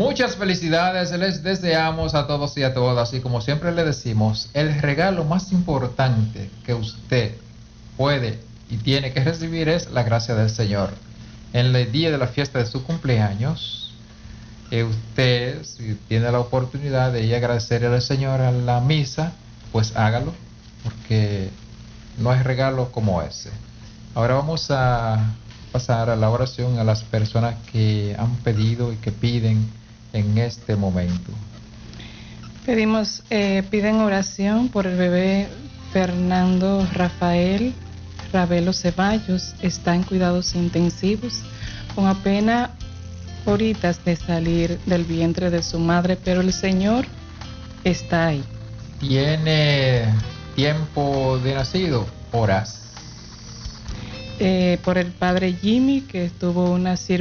Muchas felicidades les deseamos a todos y a todas, y como siempre le decimos, el regalo más importante que usted puede y tiene que recibir es la gracia del Señor. En el día de la fiesta de su cumpleaños, usted, si tiene la oportunidad de ir a agradecerle al Señor a la misa, pues hágalo, porque no hay regalo como ese. Ahora vamos a pasar a la oración a las personas que han pedido y que piden en este momento. Piden oración por el bebé Fernando Rafael Ravelo Ceballos. Está en cuidados intensivos con apenas horitas de salir del vientre de su madre, pero el Señor está ahí. ¿Tiene tiempo de nacido? Horas. Por el padre Jimmy, que tuvo una cirugía